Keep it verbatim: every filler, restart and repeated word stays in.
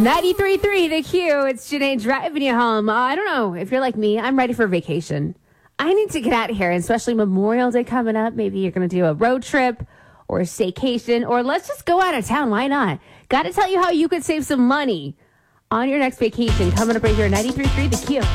ninety-three point three The Q. It's Janae driving you home. Uh, I don't know if you're like me. I'm ready for vacation. I need to get out of here, and especially Memorial Day coming up. Maybe you're going to do a road trip or a staycation, or let's just go out of town. Why not? Got to tell you how you could save some money on your next vacation. Coming up right here, ninety-three point three The Q.